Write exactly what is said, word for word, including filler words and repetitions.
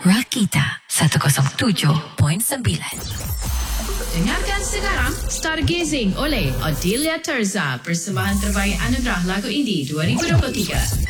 Rakita seratus tujuh perpuluhan sembilan. Dengarkan sekarang Stargazing oleh Odelia Terza, persembahan terbaik anugerah lagu indie dua ribu dua puluh tiga.